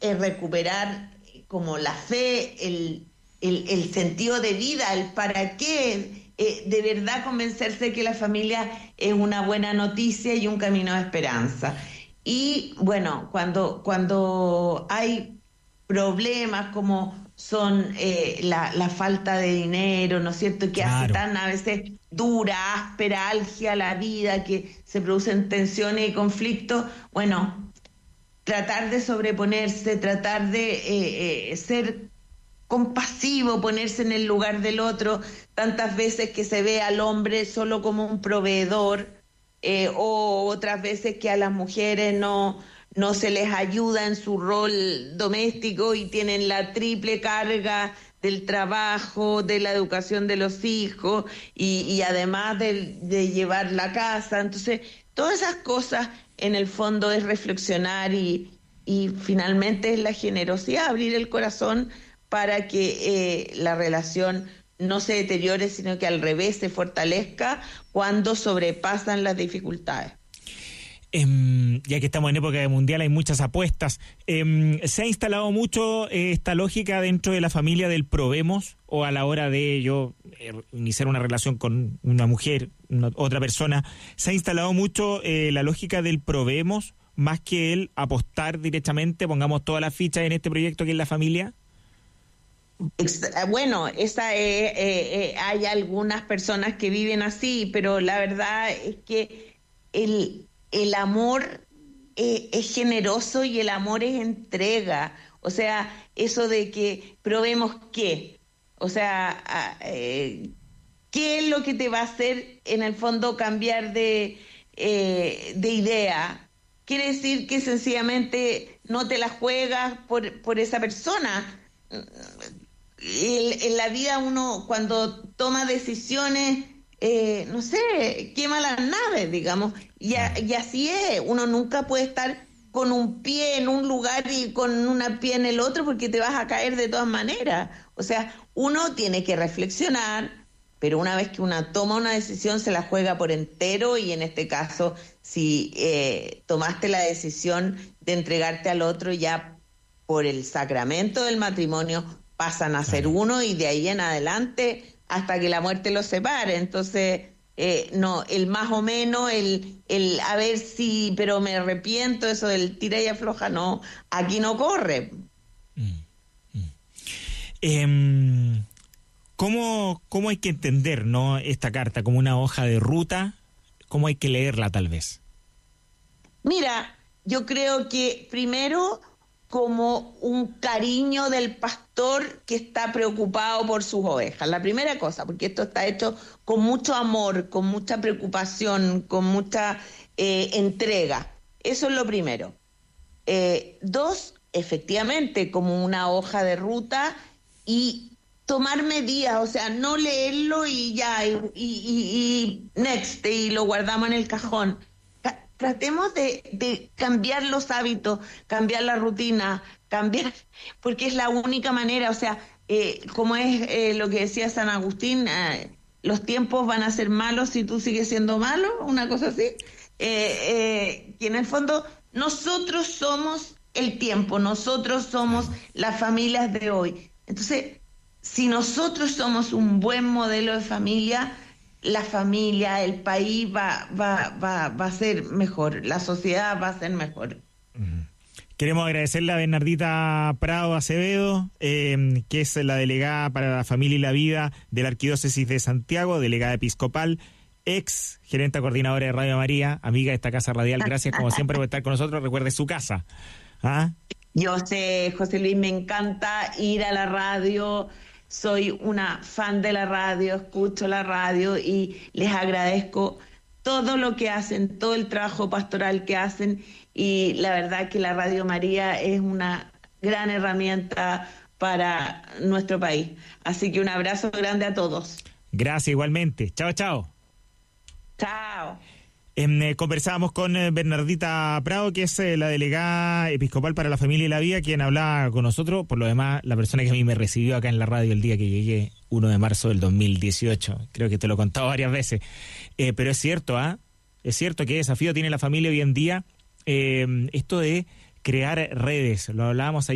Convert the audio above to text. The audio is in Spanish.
recuperar como la fe, el sentido de vida, el para qué, de verdad convencerse que la familia es una buena noticia y un camino de esperanza. Y bueno, cuando hay problemas como son la falta de dinero, ¿no es cierto?, que hace Claro. tan a veces dura, áspera, álgida la vida, que se producen tensiones y conflictos, bueno, tratar de sobreponerse, tratar de ser compasivo, ponerse en el lugar del otro, tantas veces que se ve al hombre solo como un proveedor, o otras veces que a las mujeres no se les ayuda en su rol doméstico y tienen la triple carga del trabajo, de la educación de los hijos y además de llevar la casa. Entonces, todas esas cosas en el fondo es reflexionar y finalmente es la generosidad, abrir el corazón para que la relación no se deteriore, sino que al revés se fortalezca cuando sobrepasan las dificultades. Ya que estamos en época mundial, hay muchas apuestas. ¿Se ha instalado mucho esta lógica dentro de la familia del probemos, o a la hora de yo iniciar una relación con una mujer, otra persona, se ha instalado mucho la lógica del probemos, más que el apostar directamente, pongamos todas las fichas en este proyecto que es la familia? Bueno, hay algunas personas que viven así, pero la verdad es que el amor es generoso y el amor es entrega. O sea, eso de que probemos qué. O sea, ¿qué es lo que te va a hacer en el fondo cambiar de idea? Quiere decir que sencillamente no te la juegas por esa persona. En la vida uno cuando toma decisiones, no sé, quema las naves, digamos, y así es, uno nunca puede estar con un pie en un lugar y con una pie en el otro porque te vas a caer de todas maneras. O sea, uno tiene que reflexionar, pero una vez que uno toma una decisión se la juega por entero, y en este caso, si tomaste la decisión de entregarte al otro, ya por el sacramento del matrimonio pasan a ser uno, y de ahí en adelante hasta que la muerte los separe. Entonces, no, el más o menos, el a ver si, pero me arrepiento, eso del tira y afloja, no, aquí no corre. ¿Cómo hay que entender, no, esta carta como una hoja de ruta? ¿Cómo hay que leerla, tal vez? Mira, yo creo que primero como un cariño del pastor que está preocupado por sus ovejas. La primera cosa, porque esto está hecho con mucho amor, con mucha preocupación, con mucha entrega. Eso es lo primero. Dos, efectivamente, como una hoja de ruta, y tomar medidas, o sea, no leerlo y ya, y next, y lo guardamos en el cajón. Tratemos de cambiar los hábitos, cambiar la rutina, porque es la única manera. O sea, como es lo que decía San Agustín, los tiempos van a ser malos si tú sigues siendo malo, una cosa así, que en el fondo nosotros somos el tiempo, nosotros somos las familias de hoy. Entonces, si nosotros somos un buen modelo de familia, la familia, el país va a ser mejor, la sociedad va a ser mejor. Queremos agradecerle a Bernardita Prado Acevedo, que es la delegada para la familia y la vida de la Arquidiócesis de Santiago, delegada episcopal, ex gerente coordinadora de Radio María, amiga de esta casa radial. Gracias como siempre por estar con nosotros. Recuerde su casa. ¿Ah? Yo sé, José Luis, me encanta ir a la radio. Soy una fan de la radio, escucho la radio y les agradezco todo lo que hacen, todo el trabajo pastoral que hacen, y la verdad que la Radio María es una gran herramienta para nuestro país. Así que un abrazo grande a todos. Gracias, igualmente. Chao, chao. Chao. Conversábamos con Bernardita Prado, que es la delegada episcopal para la familia y la vida, quien hablaba con nosotros. Por lo demás, la persona que a mí me recibió acá en la radio el día que llegué, 1 de marzo del 2018. Creo que te lo he contado varias veces. Pero es cierto, es cierto que desafío tiene la familia hoy en día, esto de crear redes. Lo hablábamos ayer.